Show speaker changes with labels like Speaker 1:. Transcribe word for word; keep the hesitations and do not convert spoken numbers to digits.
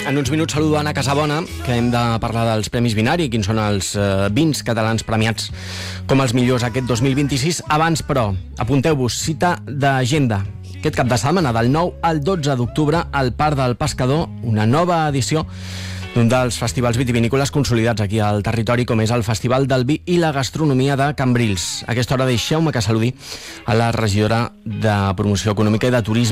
Speaker 1: En uns minuts saludo Anna Casabona, que hem de parlar dels Premis Binari, quins són els eh, vins catalans premiats com els millors aquest dos mil vint-i-sis. Abans, però, apunteu-vos, cita d'agenda. Aquest cap de setmana, del nou al dotze d'octubre, al Parc del Pescador, una nova edició d'un dels festivals vitivinícoles consolidats aquí al territori, com és el Festival del Vi i la Gastronomia de Cambrils. A aquesta hora deixeu-me que saludi a la regidora de Promoció Econòmica i de Turisme